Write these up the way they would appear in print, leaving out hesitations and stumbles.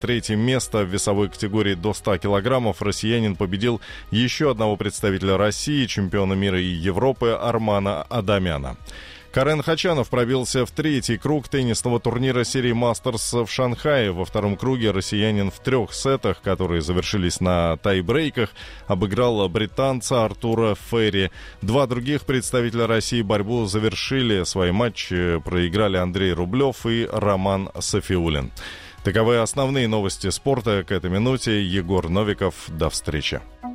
третье место в весовой категории до 100 килограммов россиянин победил еще одного представителя России, чемпиона мира и Европы Армана Адамяна. Карен Хачанов пробился в третий круг теннисного турнира серии «Мастерс» в Шанхае. Во втором круге россиянин в 3 сетах, которые завершились на тайбрейках, обыграл британца Артура Ферри. 2 других представителя России борьбу завершили. Свои матчи проиграли Андрей Рублев и Роман Сафиуллин. Таковы основные новости спорта к этой минуте. Егор Новиков. До встречи.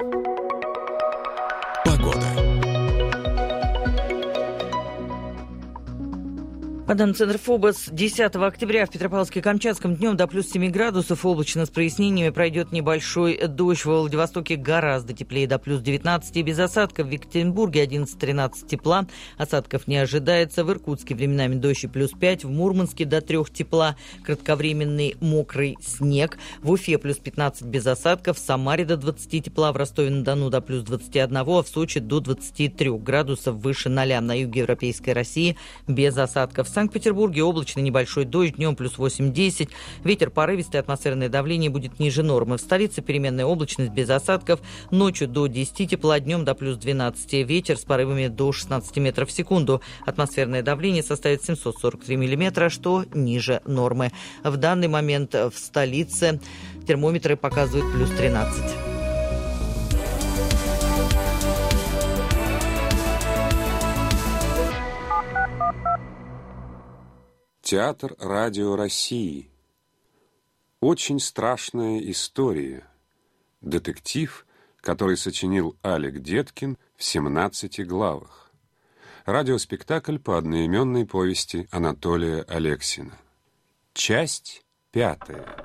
Погода. По данным Центра ФОБОС, 10 октября в Петропавловске-Камчатском днем до плюс 7 градусов, облачно с прояснениями, пройдет небольшой дождь. В Владивостоке гораздо теплее, до плюс 19, и без осадков. В Екатеринбурге 11-13 тепла, осадков не ожидается. В Иркутске временами дождь и плюс 5, в Мурманске до 3 тепла, кратковременный мокрый снег. В Уфе плюс 15 без осадков, в Самаре до 20 тепла, в Ростове-на-Дону до плюс 21, а в Сочи до 23 градусов выше 0. На юге Европейской России без осадков. В Санкт-Петербурге облачный небольшой дождь, днем плюс 8-10. Ветер порывистый, атмосферное давление будет ниже нормы. В столице переменная облачность без осадков, ночью до 10 тепла, днем до плюс 12. Ветер с порывами до 16 метров в секунду. Атмосферное давление составит 743 миллиметра, что ниже нормы. В данный момент в столице термометры показывают плюс 13. Театр радио России. Очень страшная история. Детектив, который сочинил Алек Деткин в 17 главах. Радиоспектакль по одноименной повести Анатолия Алексина. Часть 5.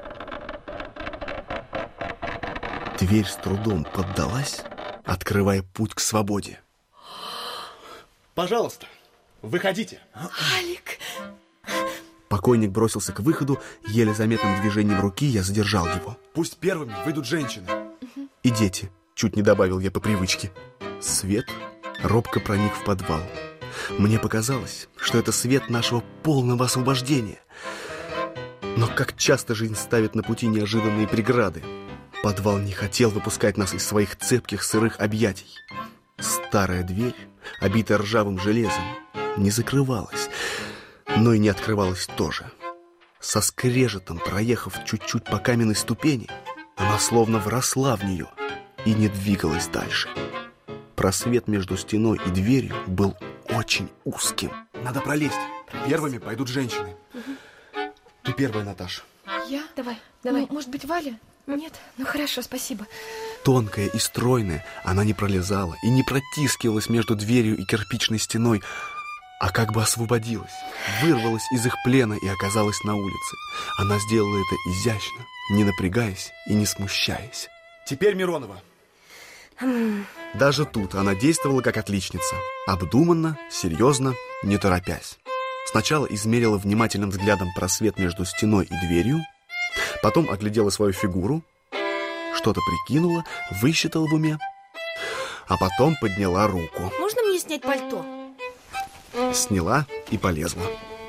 Дверь с трудом поддалась, открывая путь к свободе. Пожалуйста, выходите. Алик! Покойник бросился к выходу, еле заметным движением руки я задержал его. Пусть первыми выйдут женщины. И дети, чуть не добавил я по привычке. Свет робко проник в подвал. Мне показалось, что это свет нашего полного освобождения. Но как часто жизнь ставит на пути неожиданные преграды. Подвал не хотел выпускать нас из своих цепких сырых объятий. Старая дверь, обитая ржавым железом, не закрывалась, но и не открывалась тоже. Со скрежетом, проехав чуть-чуть по каменной ступени, она словно вросла в нее и не двигалась дальше. Просвет между стеной и дверью был очень узким. Надо пролезть. Первыми пойдут женщины. Ты первая, Наташа. Я? Давай. Ну, может быть, Валя? Нет? Ну, хорошо, спасибо. Тонкая и стройная, она не пролезала и не протискивалась между дверью и кирпичной стеной, а как бы освободилась, вырвалась из их плена и оказалась на улице. Она сделала это изящно, не напрягаясь и не смущаясь. Теперь Миронова. Даже тут она действовала как отличница. Обдуманно, серьезно, не торопясь. Сначала измерила внимательным взглядом просвет между стеной и дверью, потом оглядела свою фигуру, что-то прикинула, высчитала в уме, а потом подняла руку. Можно мне снять пальто? Сняла и полезла.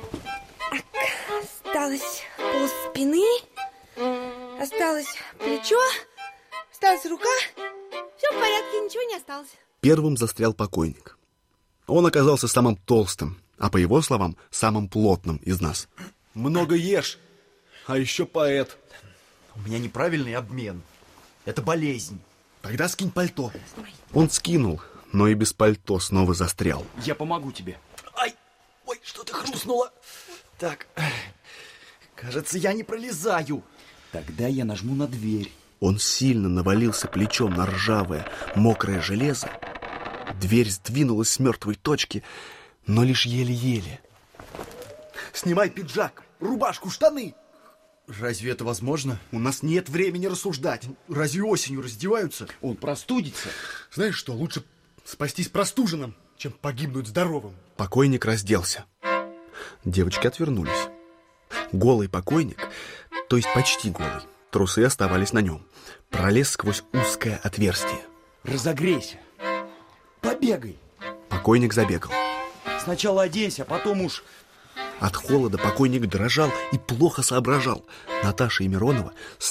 Осталось полспины, осталось плечо, осталась рука. Все в порядке, ничего не осталось. Первым застрял покойник. Он оказался самым толстым, а по его словам, самым плотным из нас. Много ешь, а еще поэт. У меня неправильный обмен. Это болезнь. Тогда скинь пальто. Он скинул, но и без пальто снова застрял. Я помогу тебе. Ай, ой, что-то хрустнуло. Так, кажется, я не пролезаю. Тогда я нажму на дверь. Он сильно навалился плечом на ржавое, мокрое железо. Дверь сдвинулась с мертвой точки, но лишь еле-еле. Снимай пиджак, рубашку, штаны. Разве это возможно? У нас нет времени рассуждать. Разве осенью раздеваются? Он простудится. Знаешь что, лучше спастись простуженным, чем погибнуть здоровым. Покойник разделся. Девочки отвернулись. Голый покойник, то есть почти голый, трусы оставались на нем, пролез сквозь узкое отверстие. Разогрейся. Побегай. Покойник забегал. Сначала оденься, а потом уж От холода покойник дрожал и плохо соображал. Наташа и Миронова